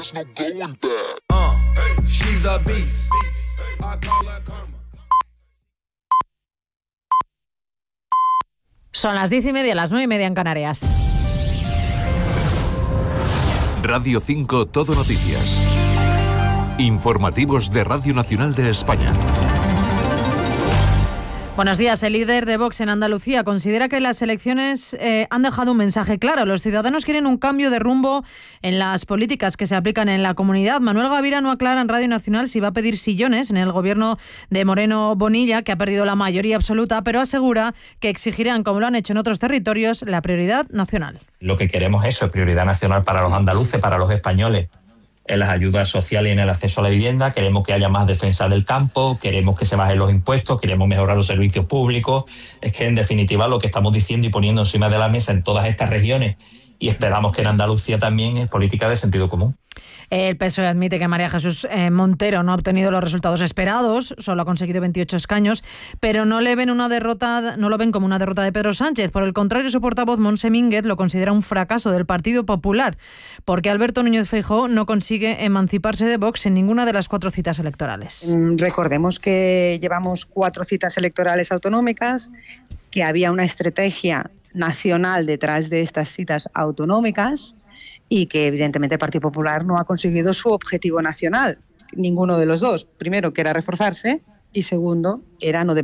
there's no going back. She's a beast. I call her karma. Son las 10:30, las 9:30 en Canarias. Radio 5 Todo Noticias. Informativos de Radio Nacional de España. Buenos días. El líder de Vox en Andalucía considera que las elecciones han dejado un mensaje claro. Los ciudadanos quieren un cambio de rumbo en las políticas que se aplican en la comunidad. Manuel Gavira no aclara en Radio Nacional si va a pedir sillones en el gobierno de Moreno Bonilla, que ha perdido la mayoría absoluta, pero asegura que exigirán, como lo han hecho en otros territorios, la prioridad nacional. Lo que queremos es eso, prioridad nacional para los andaluces, para los españoles. En las ayudas sociales y en el acceso a la vivienda, queremos que haya más defensa del campo, queremos que se bajen los impuestos, queremos mejorar los servicios públicos. Es que, en definitiva, lo que estamos diciendo y poniendo encima de la mesa en todas estas regiones, y esperamos que en Andalucía también, es política de sentido común. El PSOE admite que María Jesús Montero no ha obtenido los resultados esperados, solo ha conseguido 28 escaños, pero no lo ven como una derrota de Pedro Sánchez. Por el contrario, su portavoz, Montse Mínguez, lo considera un fracaso del Partido Popular, porque Alberto Núñez Feijóo no consigue emanciparse de Vox en ninguna de las 4 citas electorales. Recordemos que llevamos 4 citas electorales autonómicas, que había una estrategia nacional detrás de estas citas autonómicas y que evidentemente el Partido Popular no ha conseguido su objetivo nacional, ninguno de los dos. Primero, que era reforzarse, y segundo, era no depender